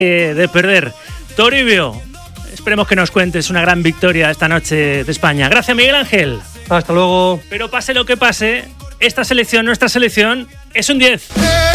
de perder. Toribio, esperemos que nos cuentes una gran victoria esta noche de España. Gracias, Miguel Ángel. Hasta luego. Pero pase lo que pase, esta selección, nuestra selección, es un 10.